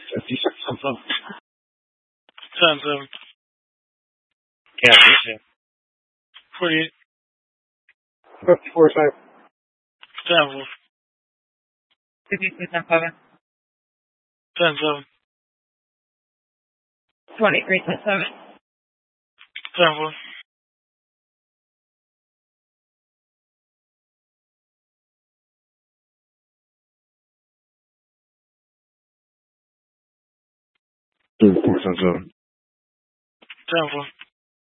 77. Yeah, me 48. 54.5. 10. 52.7. 10. 23.7. 10. $34.7. 10.